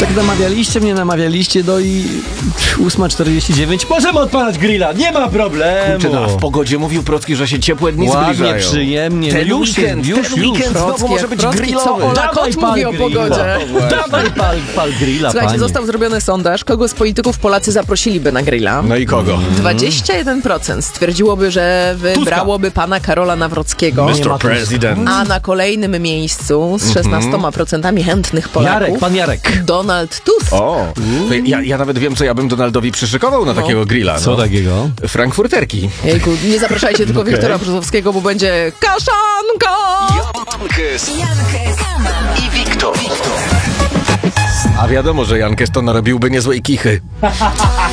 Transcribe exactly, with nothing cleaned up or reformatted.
tak namawialiście mnie, namawialiście, no i ósma czterdzieści dziewięć, możemy odpalać grilla, nie ma problemu. Kurczę, no, a w pogodzie mówił Procki, że się ciepłe dni Ładnie, zbliżają. przyjemnie. Ten no już weekend, jest, już, ten już. weekend znowu Procki, może być Procki, grillowy. co Ola Dawaj, kot pal mówi o grilla. pogodzie. Dawaj pal, pal grilla, Słuchajcie, panie. został zrobiony sondaż, kogo z polityków Polacy zaprosiliby na grilla. No i kogo? dwadzieścia jeden procent stwierdziłoby, że wybrałoby pana Karola Nawrockiego. mister President. A na kolejnym miejscu z szesnastoma procentami chętnych Polaków Jarek, pan Jarek. Donald Tusk. O, to ja, ja nawet wiem, co ja bym Donaldowi przyszykował na takiego grilla. Co no. takiego? Frankfurterki. Jejku, nie zapraszajcie tylko Okej. Wiktora Brzozowskiego, bo będzie kaszanka! Jankes i Wiktor. A wiadomo, że Jankes to narobiłby niezłej kichy.